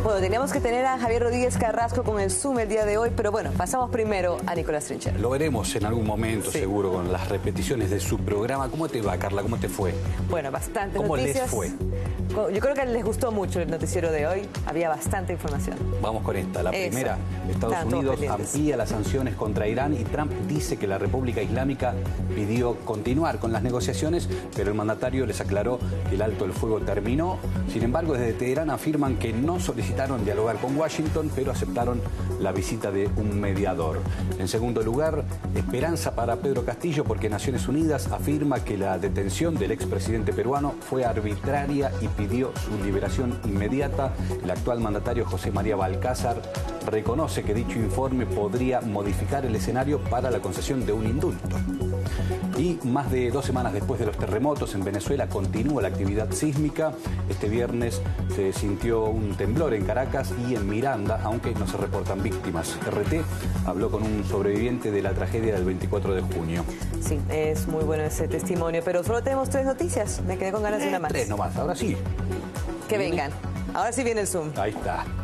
Bueno, teníamos que tener a Javier Rodríguez Carrasco con el Zoom el día de hoy, pero bueno, pasamos primero a Nicolás Trinchera. Lo veremos en algún momento, sí, seguro, con las repeticiones de su programa. ¿Cómo te va, Carla? ¿Cómo te fue? Bueno, bastantes ¿Cómo noticias. les fue? Yo creo que les gustó mucho el noticiero de hoy. Había bastante información. Vamos con esta. La primera, Estados Estaban Unidos pendientes. amplía las sanciones contra Irán y Trump dice que la República Islámica pidió continuar con las negociaciones, pero el mandatario les aclaró que el alto el fuego terminó. Sin embargo, desde Teherán afirman que no solicitaron dialogar con Washington, pero aceptaron la visita de un mediador. En segundo lugar, esperanza para Pedro Castillo, porque Naciones Unidas afirma que la detención del expresidente peruano fue arbitraria y pidió su liberación inmediata. El actual mandatario José María Balcázar reconoce que dicho informe podría modificar el escenario para la concesión de un indulto. Y más de 2 semanas después de los terremotos en Venezuela continúa la actividad sísmica. Este viernes se sintió un temblor en Caracas y en Miranda, aunque no se reportan víctimas. RT habló con un sobreviviente de la tragedia del 24 de junio. Sí, es muy bueno ese testimonio, pero solo tenemos 3 noticias. Me quedé con ganas de una más. 3 nomás, ahora sí. Que vengan. Ahora sí viene el Zoom. Ahí está.